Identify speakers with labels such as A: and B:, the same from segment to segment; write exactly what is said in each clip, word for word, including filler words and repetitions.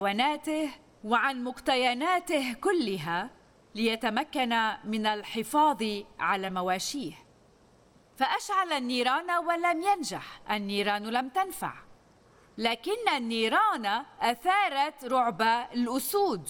A: حيواناته وعن مقتنياته كلها ليتمكن من الحفاظ على مواشيه. فأشعل النيران ولم ينجح، النيران لم تنفع، لكن النيران أثارت رعب الأسود.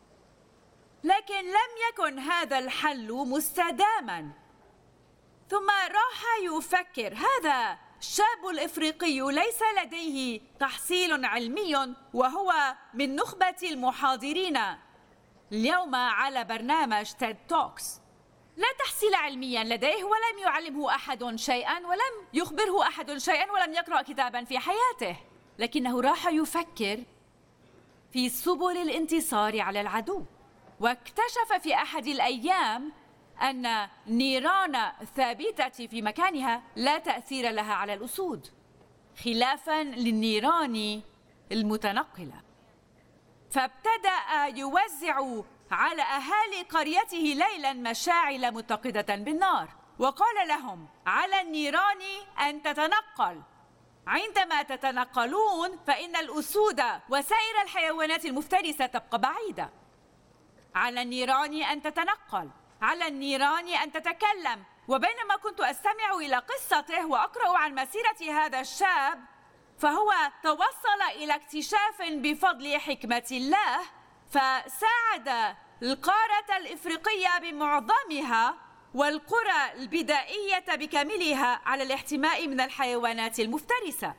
A: لكن لم يكن هذا الحل مستداما، ثم راح يفكر: هذا الشاب الإفريقي ليس لديه تحصيل علمي، وهو من نخبة المحاضرين اليوم على برنامج تيد توكس. لا تحصيل علميا لديه، ولم يعلمه أحد شيئا، ولم يخبره أحد شيئا، ولم يقرأ كتابا في حياته، لكنه راح يفكر في سبل الانتصار على العدو. واكتشف في أحد الأيام أن نيران ثابتة في مكانها لا تأثير لها على الأسود، خلافاً للنيران المتنقلة. فابتدأ يوزع على أهالي قريته ليلاً مشاعل متقدة بالنار، وقال لهم: على النيران أن تتنقل. عندما تتنقلون فإن الأسود وسائر الحيوانات المفترسة تبقى بعيدة. على النيران أن تتنقل، على النيران أن تتكلم. وبينما كنت أستمع إلى قصته وأقرأ عن مسيرة هذا الشاب، فهو توصل إلى اكتشاف بفضل حكمة الله، فساعد القارة الإفريقية بمعظمها والقرى البدائية بكاملها على الاحتماء من الحيوانات المفترسة.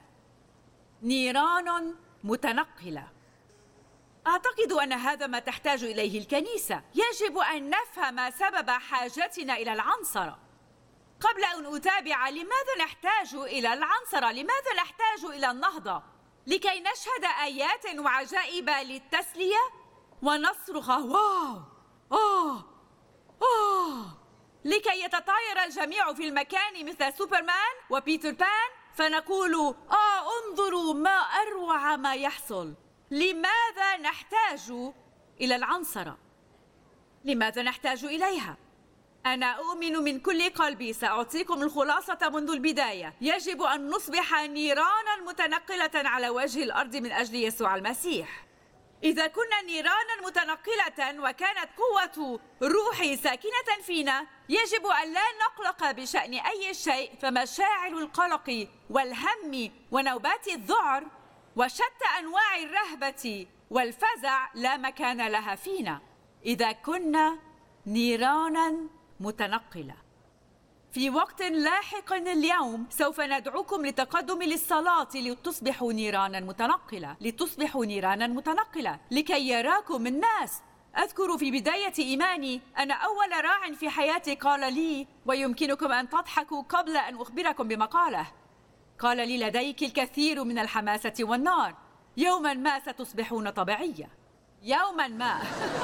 A: نيران متنقلة. أعتقد أن هذا ما تحتاج إليه الكنيسة. يجب أن نفهم سبب حاجتنا إلى العنصرة. قبل أن أتابع، لماذا نحتاج إلى العنصرة؟ لماذا نحتاج إلى النهضة؟ لكي نشهد آيات وعجائب للتسلية ونصرخ واو آه آه، لكي يتطاير الجميع في المكان مثل سوبرمان وبيتر بان، فنقول: آه انظروا ما أروع ما يحصل. لماذا نحتاج إلى العنصرة؟ لماذا نحتاج إليها؟ أنا أؤمن من كل قلبي، سأعطيكم الخلاصة منذ البداية. يجب أن نصبح نيرانا متنقلة على وجه الأرض من أجل يسوع المسيح. إذا كنا نيرانا متنقلة وكانت قوة روحي ساكنة فينا، يجب أن لا نقلق بشأن أي شيء، فمشاعر القلق والهم ونوبات الذعر وشتى أنواع الرهبة والفزع لا مكان لها فينا إذا كنا نيرانا متنقلة. في وقت لاحق اليوم سوف ندعوكم للتقدم للصلاة لتصبحوا نيرانا متنقلة، لتصبحوا نيرانا متنقلة لكي يراكم الناس. أذكر في بداية إيماني أن أول راع في حياتي قال لي: ويمكنكم أن تضحكوا قبل أن أخبركم بمقالة. قال لي: لديك الكثير من الحماسة والنار، يوما ما ستصبحون طبيعية، يوما ما.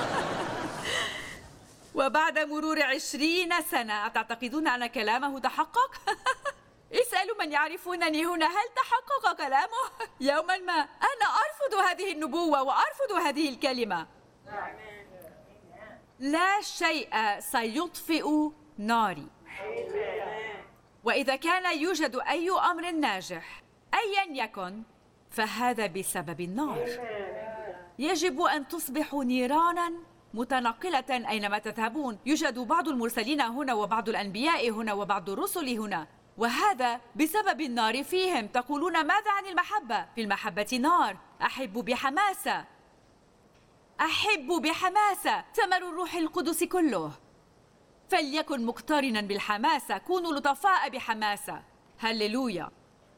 A: وبعد مرور عشرين سنة أتعتقدون أن كلامه تحقق؟ اسألوا من يعرفونني هنا، هل تحقق كلامه؟ يوما ما. أنا أرفض هذه النبوة وأرفض هذه الكلمة. لا شيء سيطفئ ناري. وإذا كان يوجد أي أمر ناجح أيا يكن فهذا بسبب النار. يجب أن تصبحوا نيرانا متنقلة أينما تذهبون. يوجد بعض المرسلين هنا وبعض الأنبياء هنا وبعض الرسل هنا، وهذا بسبب النار فيهم. تقولون: ماذا عن المحبة؟ في المحبة نار. أحب بحماسة، أحب بحماسة. ثمر الروح القدس كله فليكن مقترنا بالحماسة. كونوا لطفاء بحماسة. هللويا.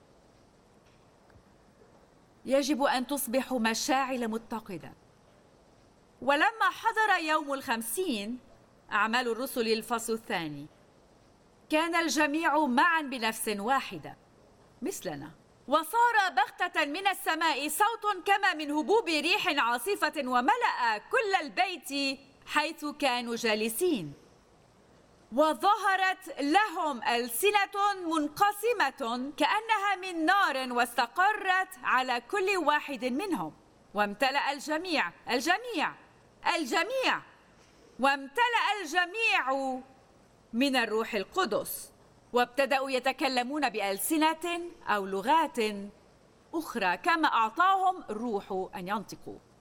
A: يجب أن تصبحوا مشاعل متقدة. ولما حضر يوم الخمسين، أعمال الرسل الفصل الثاني، كان الجميع معا بنفس واحدة مثلنا، وصار بغتة من السماء صوت كما من هبوب ريح عاصفة وملأ كل البيت حيث كانوا جالسين. وظهرت لهم ألسنة منقسمة كأنها من نار، واستقرت على كل واحد منهم، وامتلأ الجميع الجميع الجميع وامتلأ الجميع من الروح القدس، وابتدأوا يتكلمون بألسنة أو لغات أخرى كما أعطاهم الروح أن ينطقوا.